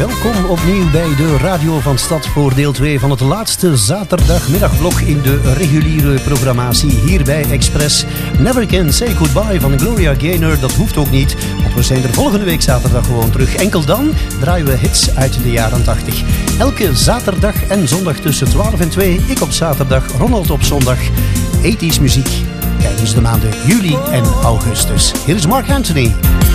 Welkom opnieuw bij de Radio van Stad voor deel 2 van het laatste zaterdagmiddagblok in de reguliere programmatie hier bij Express. Never Can Say Goodbye van Gloria Gaynor, dat hoeft ook niet, want we zijn er volgende week zaterdag gewoon terug. Enkel dan draaien we hits uit de jaren 80. Elke zaterdag en zondag tussen 12 en 2, ik op zaterdag, Ronald op zondag. 80s muziek tijdens de maanden juli en augustus. Hier is Mark Anthony.